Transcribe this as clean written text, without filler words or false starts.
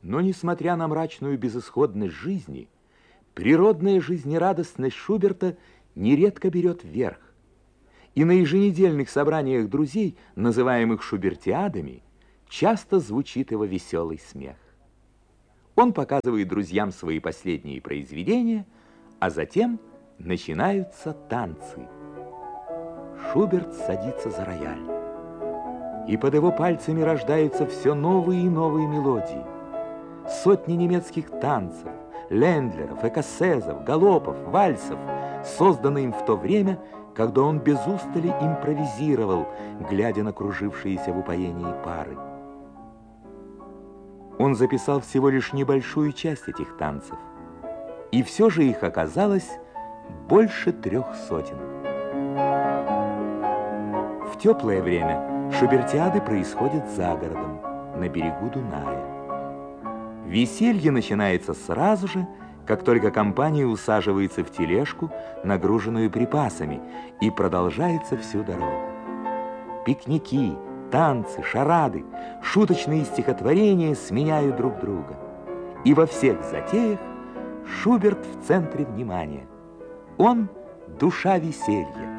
Но, несмотря на мрачную безысходность жизни, природная жизнерадостность Шуберта нередко берет верх. И на еженедельных собраниях друзей, называемых шубертиадами, часто звучит его веселый смех. Он показывает друзьям свои последние произведения, а затем начинаются танцы. Шуберт садится за рояль, и под его пальцами рождаются все новые и новые мелодии. Сотни немецких танцев, лендлеров, экоссезов, галопов, вальсов, созданы им в то время, когда он без устали импровизировал, глядя на кружившиеся в упоении пары. Он записал всего лишь небольшую часть этих танцев, и все же их оказалось больше 300. В теплое время шубертиады происходят за городом, на берегу Дуная. Веселье начинается сразу же, как только компания усаживается в тележку, нагруженную припасами, и продолжается всю дорогу. Пикники, танцы, шарады, шуточные стихотворения сменяют друг друга. И во всех затеях Шуберт в центре внимания. Он — душа веселья.